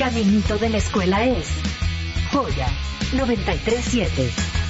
caminito de la escuela es Joya 93.7.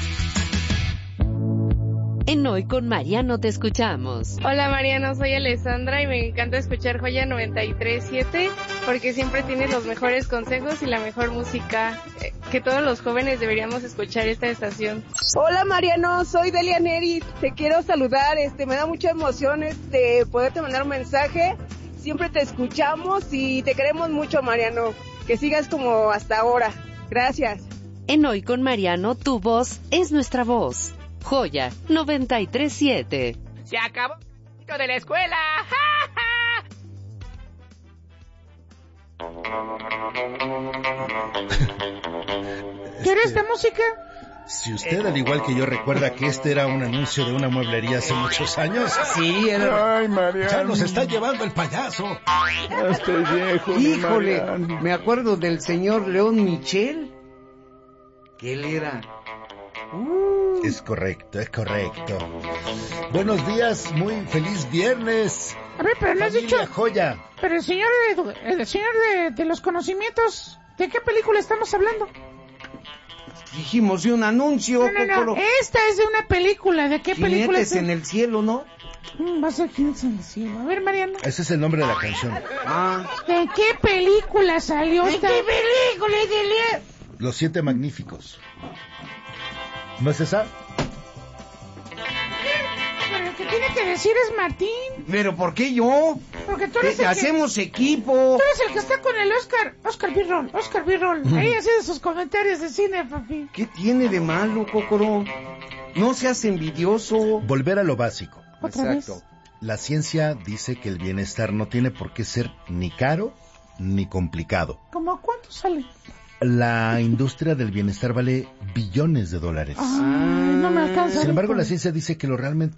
En Hoy con Mariano te escuchamos. Hola Mariano, soy Alessandra y me encanta escuchar Joya 93.7 porque siempre tienes los mejores consejos y la mejor música, que todos los jóvenes deberíamos escuchar esta estación. Hola Mariano, soy Delia Neri, te quiero saludar, me da mucha emoción poderte mandar un mensaje, siempre te escuchamos y te queremos mucho Mariano, que sigas como hasta ahora, gracias. En Hoy con Mariano, tu voz es nuestra voz. Joya 93.7. ¡Se acabó el de la escuela! ¡Ja, ja! ¿Quieres esta música? Si usted, al igual que yo, recuerda que este era un anuncio de una mueblería hace muchos años. Sí, era... Ay, Mariano. Ya nos está llevando el payaso. Ya estoy viejo. Híjole, me acuerdo del señor León Michel. Que él era... Es correcto, es correcto. Buenos días, muy feliz viernes. A ver, pero no has dicho... Joya. Pero el señor de los conocimientos, ¿de qué película estamos hablando? Dijimos de un anuncio. No, esta es de una película. ¿De qué película es? Jinetes en el cielo, ¿no? Va a ser Jinetes en el cielo. A ver, Mariano. Ese es el nombre de la canción. ¿De qué película salió esta? ¿De qué película? Los 7 Magníficos. ¿No es esa? Pero el que tiene que decir es Martín. ¿Pero por qué yo? Porque tú eres el hacemos equipo. Tú eres el que está con el Oscar Birrol. Ahí hace sus comentarios de cine, papi. ¿Qué tiene de malo, Cócoro? No seas envidioso. Volver a lo básico. Exacto. La ciencia dice que el bienestar no tiene por qué ser ni caro ni complicado. ¿Cómo cuánto sale? La industria del bienestar vale billones de dólares. No me alcanza. Sin embargo, la ciencia dice que lo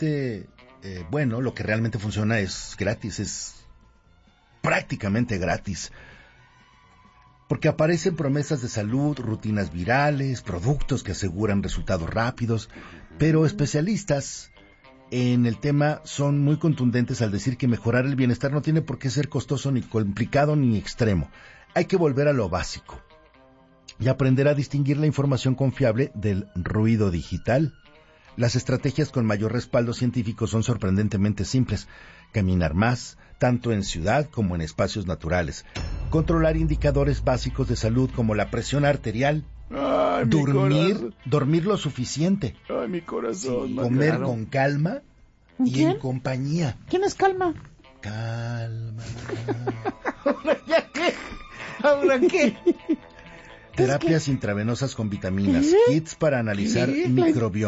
que realmente funciona es gratis, es prácticamente gratis. Porque aparecen promesas de salud, rutinas virales, productos que aseguran resultados rápidos, pero especialistas en el tema son muy contundentes al decir que mejorar el bienestar no tiene por qué ser costoso, ni complicado, ni extremo. Hay que volver a lo básico y aprender a distinguir la información confiable del ruido digital. Las estrategias con mayor respaldo científico son sorprendentemente simples. Caminar más, tanto en ciudad como en espacios naturales. Controlar indicadores básicos de salud como la presión arterial. Ay, dormir lo suficiente. Ay, mi corazón. Sí, comer con calma y en compañía. ¿Quién es Calma? Calma. ¿Ahora qué? Terapias intravenosas con vitaminas, kits para analizar microbioma.